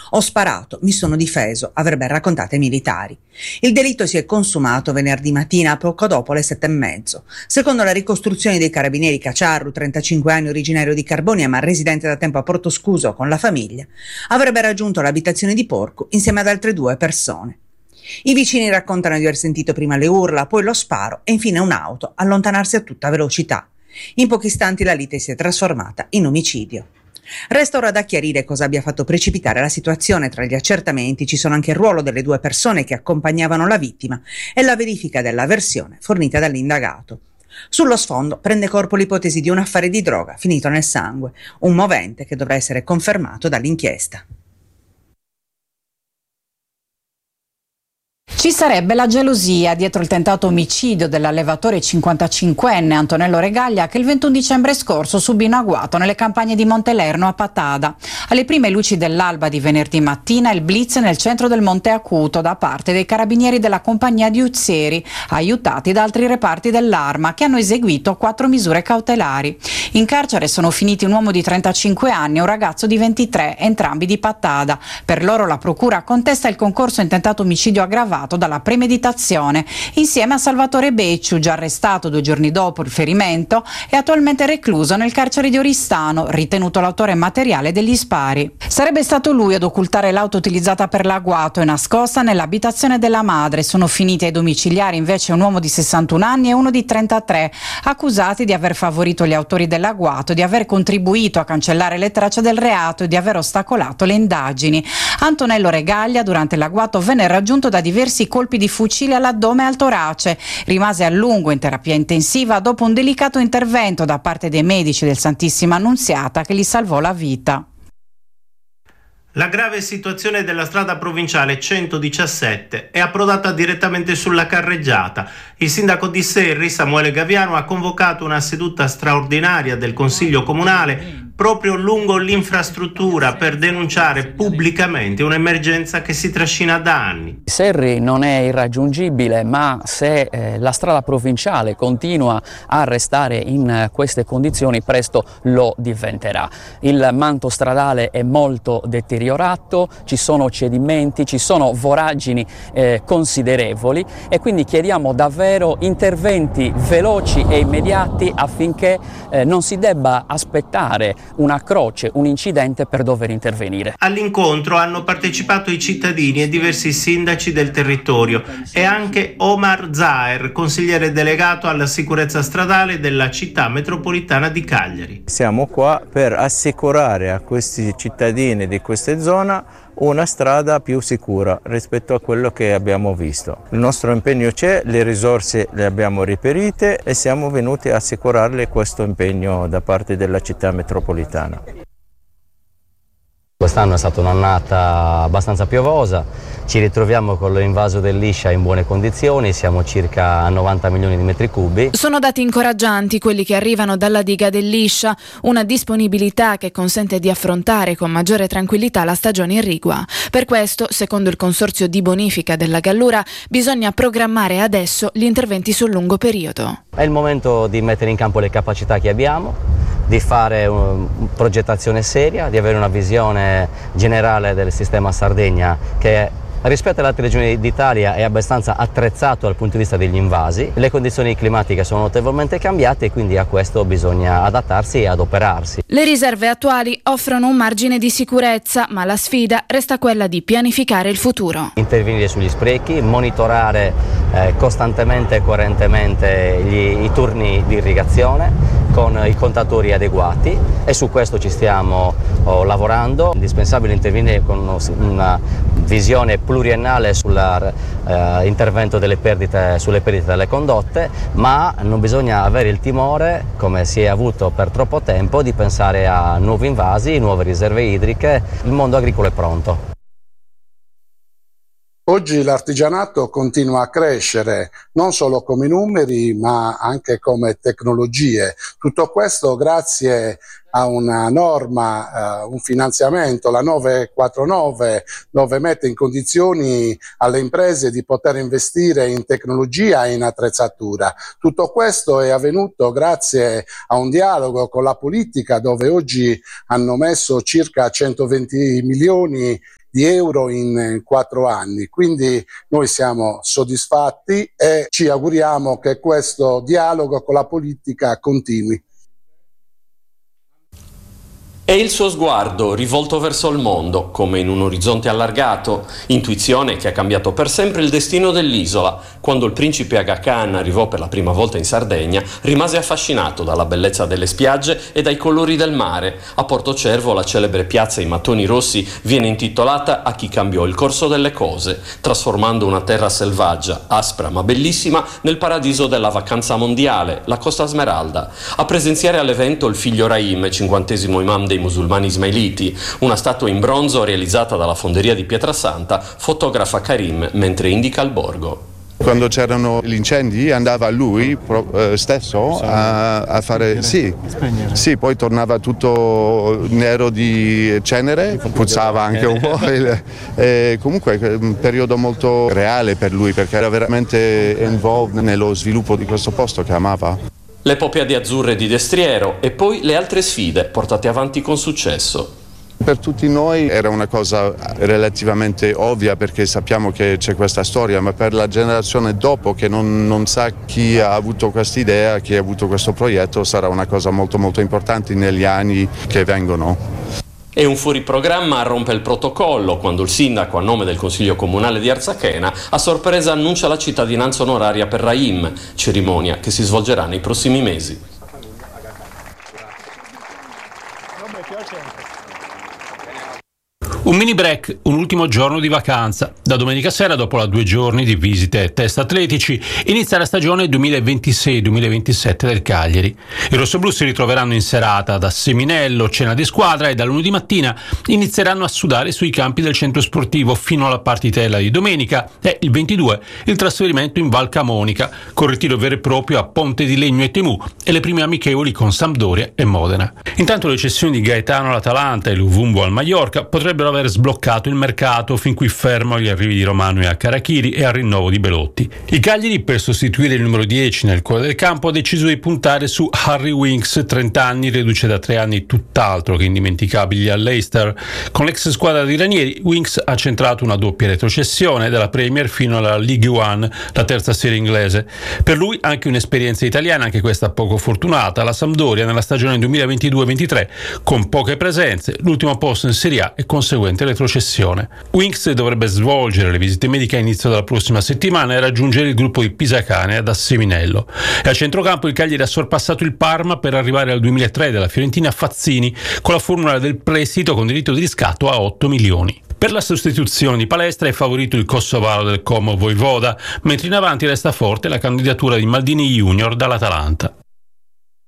Ho sparato, mi sono difeso, avrebbe raccontato ai militari. Il delitto si è consumato venerdì mattina poco dopo le 7:30. Secondo la ricostruzione dei carabinieri, Caciarru, 35 anni, originario di Carbonia ma residente da tempo a Portoscuso con la famiglia, avrebbe raggiunto l'abitazione di Porcu insieme ad altre 2 persone. I vicini raccontano di aver sentito prima le urla, poi lo sparo e infine un'auto allontanarsi a tutta velocità. In pochi istanti la lite si è trasformata in omicidio. Resta ora da chiarire cosa abbia fatto precipitare la situazione. Tra gli accertamenti ci sono anche il ruolo delle 2 persone che accompagnavano la vittima e la verifica della versione fornita dall'indagato. Sullo sfondo prende corpo l'ipotesi di un affare di droga finito nel sangue, un movente che dovrà essere confermato dall'inchiesta. Ci sarebbe la gelosia dietro il tentato omicidio dell'allevatore 55enne Antonello Regaglia, che il 21 dicembre scorso subì un agguato nelle campagne di Montelerno a Patada. Alle prime luci dell'alba di venerdì mattina il blitz nel centro del Monte Acuto da parte dei carabinieri della compagnia di Uzieri, aiutati da altri reparti dell'Arma, che hanno eseguito 4 misure cautelari. In carcere sono finiti un uomo di 35 anni e un ragazzo di 23, entrambi di Patada. Per loro la procura contesta il concorso in tentato omicidio aggravato dalla premeditazione, insieme a Salvatore Becciu, già arrestato 2 giorni dopo il ferimento e attualmente recluso nel carcere di Oristano, ritenuto l'autore materiale degli spari. Sarebbe stato lui ad occultare l'auto utilizzata per l'agguato e nascosta nell'abitazione della madre. Sono finiti ai domiciliari invece un uomo di 61 anni e uno di 33, accusati di aver favorito gli autori dell'agguato, di aver contribuito a cancellare le tracce del reato e di aver ostacolato le indagini. Antonello Regaglia durante l'agguato venne raggiunto da diversi colpi di fucile all'addome e al torace. Rimase a lungo in terapia intensiva dopo un delicato intervento da parte dei medici del Santissima Annunziata che gli salvò la vita. La grave situazione della strada provinciale 117 è approdata direttamente sulla carreggiata. Il sindaco di Serri, Samuele Gaviano, ha convocato una seduta straordinaria del Consiglio Comunale proprio lungo l'infrastruttura per denunciare pubblicamente un'emergenza che si trascina da anni. Serri non è irraggiungibile, ma se la strada provinciale continua a restare in queste condizioni, presto lo diventerà. Il manto stradale è molto deteriorato, ci sono cedimenti, ci sono voragini considerevoli e quindi chiediamo davvero interventi veloci e immediati affinché non si debba aspettare una croce, un incidente per dover intervenire. All'incontro hanno partecipato i cittadini e diversi sindaci del territorio e anche Omar Zaher, consigliere delegato alla sicurezza stradale della città metropolitana di Cagliari. Siamo qua per assicurare a questi cittadini di queste zone una strada più sicura rispetto a quello che abbiamo visto. Il nostro impegno c'è, le risorse le abbiamo reperite e siamo venuti a assicurarle questo impegno da parte della città metropolitana. Quest'anno è stata un'annata abbastanza piovosa, ci ritroviamo con l'invaso del Liscia in buone condizioni, siamo circa a 90 milioni di metri cubi. Sono dati incoraggianti quelli che arrivano dalla diga del Liscia, una disponibilità che consente di affrontare con maggiore tranquillità la stagione irrigua. Per questo, secondo il consorzio di bonifica della Gallura, bisogna programmare adesso gli interventi sul lungo periodo. È il momento di mettere in campo le capacità che abbiamo, di fare una progettazione seria, di avere una visione generale del sistema Sardegna che rispetto alle altre regioni d'Italia è abbastanza attrezzato dal punto di vista degli invasi. Le condizioni climatiche sono notevolmente cambiate e quindi a questo bisogna adattarsi e adoperarsi. Le riserve attuali offrono un margine di sicurezza, ma la sfida resta quella di pianificare il futuro. Intervenire sugli sprechi, monitorare costantemente e coerentemente i turni di irrigazione con i contatori adeguati e su questo ci stiamo lavorando. È indispensabile intervenire con una visione pluriennale sull'intervento delle perdite, sulle perdite delle condotte, ma non bisogna avere il timore, come si è avuto per troppo tempo, di pensare a nuovi invasi, nuove riserve idriche. Il mondo agricolo è pronto. Oggi l'artigianato continua a crescere non solo come numeri ma anche come tecnologie. Tutto questo grazie a una norma, un finanziamento, la 949, dove mette in condizioni alle imprese di poter investire in tecnologia e in attrezzatura. Tutto questo è avvenuto grazie a un dialogo con la politica, dove oggi hanno messo circa 120 milioni di euro in 4 anni. Quindi noi siamo soddisfatti e ci auguriamo che questo dialogo con la politica continui. E il suo sguardo rivolto verso il mondo, come in un orizzonte allargato, intuizione che ha cambiato per sempre il destino dell'isola. Quando il principe Aga Khan arrivò per la prima volta in Sardegna, rimase affascinato dalla bellezza delle spiagge e dai colori del mare. A Portocervo la celebre piazza in mattoni rossi viene intitolata a chi cambiò il corso delle cose, trasformando una terra selvaggia, aspra ma bellissima, nel paradiso della vacanza mondiale, la Costa Smeralda. A presenziare all'evento il figlio Rahim, 50° imam dei musulmani ismailiti. Una statua in bronzo realizzata dalla fonderia di Pietrasanta fotografa Karim mentre indica il borgo. Quando c'erano gli incendi andava lui stesso a fare, sì, poi tornava tutto nero di cenere, puzzava anche un po', comunque un periodo molto reale per lui perché era veramente involved nello sviluppo di questo posto che amava. Le Poppadi azzurre di Destriero e poi le altre sfide portate avanti con successo. Per tutti noi era una cosa relativamente ovvia perché sappiamo che c'è questa storia, ma per la generazione dopo che non sa chi ha avuto questa idea, chi ha avuto questo progetto, sarà una cosa molto molto importante negli anni che vengono. E un fuoriprogramma rompe il protocollo quando il sindaco, a nome del Consiglio Comunale di Arzachena, a sorpresa annuncia la cittadinanza onoraria per Rahim, cerimonia che si svolgerà nei prossimi mesi. Un mini break, un ultimo giorno di vacanza. Da domenica sera, dopo la 2 giorni di visite e test atletici, inizia la stagione 2026-2027 del Cagliari. I rossoblù si ritroveranno in serata da Seminello, cena di squadra, e da lunedì mattina inizieranno a sudare sui campi del centro sportivo fino alla partitella di domenica e il 22 il trasferimento in Val Camonica, con ritiro vero e proprio a Ponte di Legno e Temù e le prime amichevoli con Sampdoria e Modena. Intanto le cessioni di Gaetano all'Atalanta e Luvumbo al Mallorca potrebbero aver sbloccato il mercato fin qui fermo agli arrivi di Romano e a Carachiri e al rinnovo di Belotti. Il Cagliari, per sostituire il numero 10 nel cuore del campo, ha deciso di puntare su Harry Winks, 30 anni, reduce da 3 anni tutt'altro che indimenticabili all'Leicester. Con l'ex squadra di Ranieri, Winks ha centrato una doppia retrocessione dalla Premier fino alla League One, la terza serie inglese. Per lui anche un'esperienza italiana, anche questa poco fortunata, la Sampdoria nella stagione 2022-23, con poche presenze, l'ultimo posto in Serie A e conseguente retrocessione. Winks dovrebbe svolgere le visite mediche a inizio della prossima settimana e raggiungere il gruppo di Pisacane ad Seminello. E a centrocampo il Cagliari ha sorpassato il Parma per arrivare al 2003 della Fiorentina Fazzini con la formula del prestito con diritto di riscatto a 8 milioni. Per la sostituzione di Palestra è favorito il kosovaro del Como Vojvoda, mentre in avanti resta forte la candidatura di Maldini Junior dall'Atalanta.